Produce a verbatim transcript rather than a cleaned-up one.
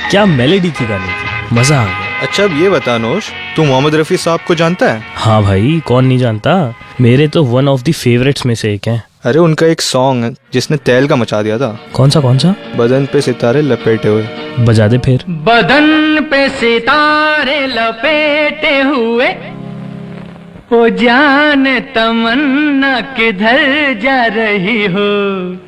क्या मेलेडी थी गाने की, मजा आ गया। अच्छा अब ये बता नोश, तू मोहम्मद रफी साहब को जानता है? हाँ भाई, कौन नहीं जानता, मेरे तो वन ऑफ द फेवरेट्स में से एक हैं। अरे उनका एक सॉन्ग है जिसने तहलका मचा दिया था। कौन सा कौन सा? बदन पे सितारे लपेटे हुए। बजा दे फिर। बदन पे सितारे लपेटे हुए, ओ जान तमन्ना किधर जा रही हो।